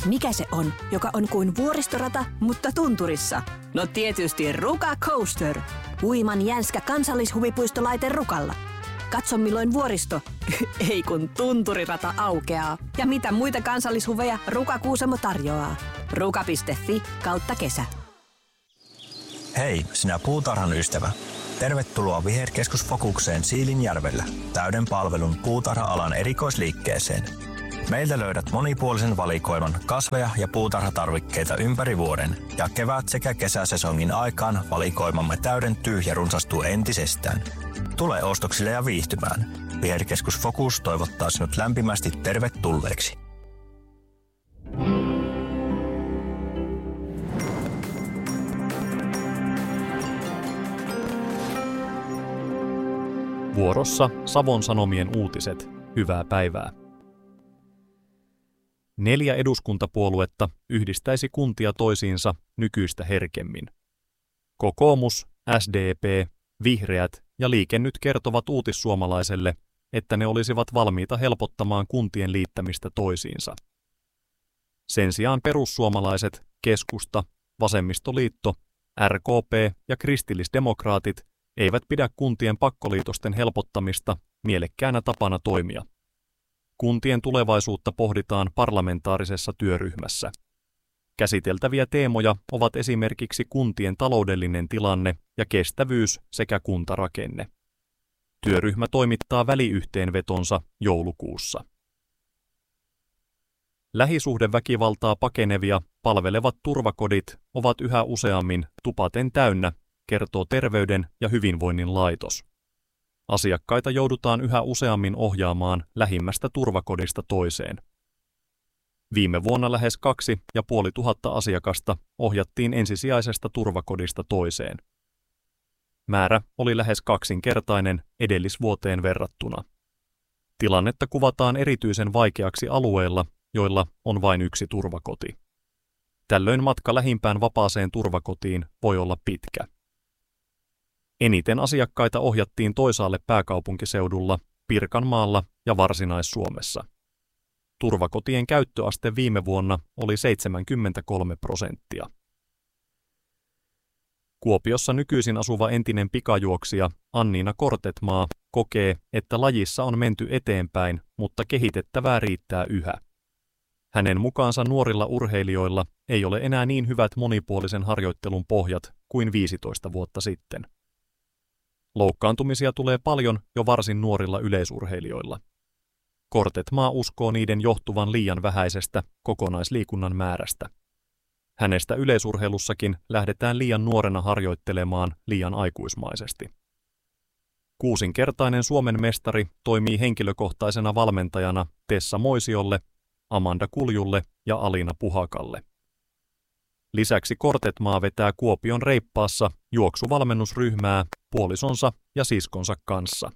Mikä se on, joka on kuin vuoristorata, mutta tunturissa? No tietysti Ruka Coaster. Huiman jänskä kansallishuvipuistolaite Rukalla. Katso milloin vuoristo, ei kun tunturirata aukeaa. Ja mitä muita kansallishuveja Ruka Kuusamo tarjoaa. Ruka.fi/kesä. Hei, sinä puutarhan ystävä. Tervetuloa Viherkeskus-fokukseen Siilinjärvellä, täyden palvelun puutarha-alan erikoisliikkeeseen. Meiltä löydät monipuolisen valikoiman kasveja ja puutarhatarvikkeita ympäri vuoden ja kevät- sekä kesäsesongin aikaan valikoimamme täydentyy ja runsastuu entisestään. Tule ostoksille ja viihtymään. Viherkeskus Fokus toivottaa sinut lämpimästi tervetulleeksi. Vuorossa Savon Sanomien uutiset. Hyvää päivää. 4 eduskuntapuoluetta yhdistäisi kuntia toisiinsa nykyistä herkemmin. Kokoomus, SDP, Vihreät ja Liike Nyt kertovat Uutissuomalaiselle, että ne olisivat valmiita helpottamaan kuntien liittämistä toisiinsa. Sen sijaan perussuomalaiset, keskusta, vasemmistoliitto, RKP ja kristillisdemokraatit eivät pidä kuntien pakkoliitosten helpottamista mielekkäänä tapana toimia. Kuntien tulevaisuutta pohditaan parlamentaarisessa työryhmässä. Käsiteltäviä teemoja ovat esimerkiksi kuntien taloudellinen tilanne ja kestävyys sekä kuntarakenne. Työryhmä toimittaa väliyhteenvetonsa joulukuussa. Lähisuhdeväkivaltaa pakenevia palvelevat turvakodit ovat yhä useammin tupaten täynnä, kertoo Terveyden ja hyvinvoinnin laitos. Asiakkaita joudutaan yhä useammin ohjaamaan lähimmästä turvakodista toiseen. Viime vuonna lähes 2500 asiakasta ohjattiin ensisijaisesta turvakodista toiseen. Määrä oli lähes 2-kertainen edellisvuoteen verrattuna. Tilannetta kuvataan erityisen vaikeaksi alueilla, joilla on vain yksi turvakoti. Tällöin matka lähimpään vapaaseen turvakotiin voi olla pitkä. Eniten asiakkaita ohjattiin toisaalle pääkaupunkiseudulla, Pirkanmaalla ja Varsinais-Suomessa. Turvakotien käyttöaste viime vuonna oli 73%. Kuopiossa nykyisin asuva entinen pikajuoksija Anniina Kortetmaa kokee, että lajissa on menty eteenpäin, mutta kehitettävää riittää yhä. Hänen mukaansa nuorilla urheilijoilla ei ole enää niin hyvät monipuolisen harjoittelun pohjat kuin 15 vuotta sitten. Loukkaantumisia tulee paljon jo varsin nuorilla yleisurheilijoilla. Kortetmaa uskoo niiden johtuvan liian vähäisestä kokonaisliikunnan määrästä. Hänestä yleisurheilussakin lähdetään liian nuorena harjoittelemaan liian aikuismaisesti. 6-kertainen Suomen mestari toimii henkilökohtaisena valmentajana Tessa Moisiolle, Amanda Kuljulle ja Alina Puhakalle. Lisäksi Kortetmaa vetää Kuopion Reippaassa juoksuvalmennusryhmää puolisonsa ja siskonsa kanssa.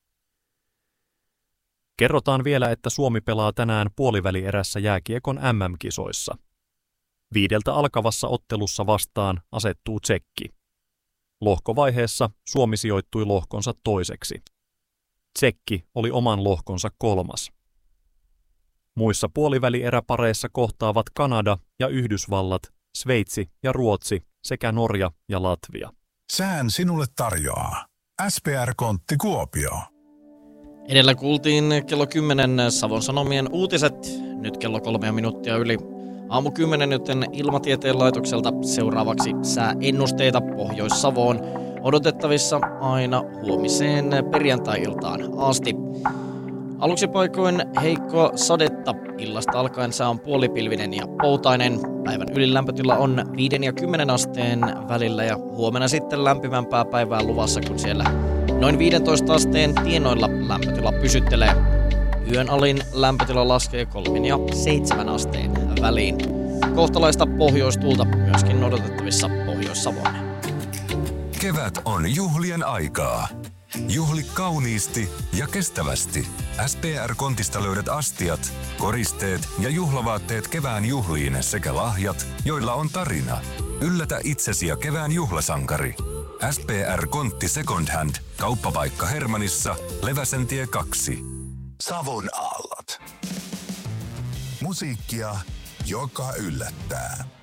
Kerrotaan vielä, että Suomi pelaa tänään puolivälierässä jääkiekon MM-kisoissa. 5 alkavassa ottelussa vastaan asettuu Tsekki. Lohkovaiheessa Suomi sijoittui lohkonsa toiseksi. Tsekki oli oman lohkonsa 3. Muissa puolivälieräpareissa kohtaavat Kanada ja Yhdysvallat, Sveitsi ja Ruotsi sekä Norja ja Latvia. Sään sinulle tarjoaa SPR-kontti Kuopio. Edellä kuultiin kello 10 Savon Sanomien uutiset. Nyt kello 3 minuuttia yli aamu 10, joten Ilmatieteen laitokselta seuraavaksi sääennusteita Pohjois-Savoon odotettavissa aina huomiseen perjantai-iltaan asti. Aluksi paikoin heikkoa sadetta. Illasta alkaen sää on puolipilvinen ja poutainen. Päivän ylilämpötila on 5 ja 10 asteen välillä ja huomenna sitten lämpimämpää päivää luvassa, kun siellä noin 15 asteen tienoilla lämpötila pysyttelee. Yön alin lämpötila laskee 3 ja 7 asteen väliin. Kohtalaista pohjoistuulta myöskin odotettavissa Pohjois-Savoon. Kevät on juhlien aikaa. Juhli kauniisti ja kestävästi. SPR-kontista löydät astiat, koristeet ja juhlavaatteet kevään juhliin sekä lahjat, joilla on tarina. Yllätä itsesi ja kevään juhlasankari. SPR-kontti Second Hand. Kauppapaikka Hermannissa, Leväsentie 2. Savon aallot. Musiikkia, joka yllättää.